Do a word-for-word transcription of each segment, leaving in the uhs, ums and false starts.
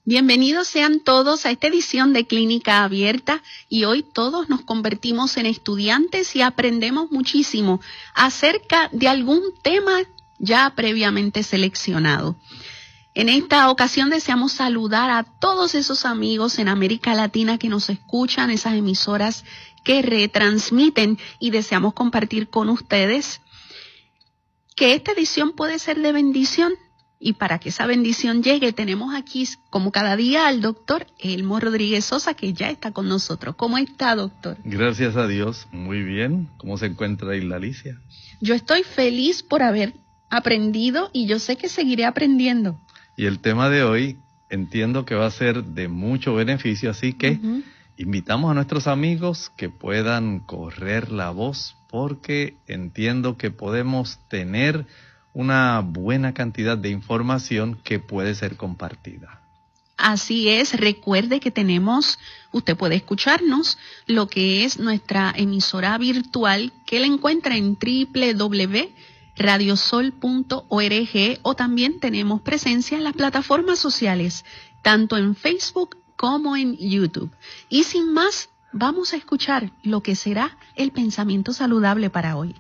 Bienvenidos sean todos a esta edición de Clínica Abierta y hoy todos nos convertimos en estudiantes y aprendemos muchísimo acerca de algún tema ya previamente seleccionado. En esta ocasión deseamos saludar a todos esos amigos en América Latina que nos escuchan, esas emisoras que retransmiten, y deseamos compartir con ustedes que esta edición puede ser de bendición. Y para que esa bendición llegue, tenemos aquí, como cada día, al doctor Elmo Rodríguez Sosa, que ya está con nosotros. ¿Cómo está, doctor? Gracias a Dios, muy bien. ¿Cómo se encuentra Isla Alicia? Yo estoy feliz por haber aprendido y yo sé que seguiré aprendiendo. Y el tema de hoy entiendo que va a ser de mucho beneficio, así que uh-huh. invitamos a nuestros amigos que puedan correr la voz, porque entiendo que podemos tener una buena cantidad de información que puede ser compartida. Así es, recuerde que tenemos, usted puede escucharnos, lo que es nuestra emisora virtual, que la encuentra en doble u doble u doble u punto radiosol punto org, o también tenemos presencia en las plataformas sociales, tanto en Facebook como en YouTube. Y sin más, vamos a escuchar lo que será el pensamiento saludable para hoy.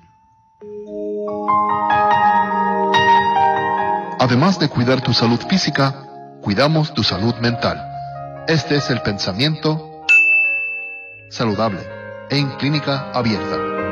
Además de cuidar tu salud física, cuidamos tu salud mental. Este es el pensamiento saludable en Clínica Abierta.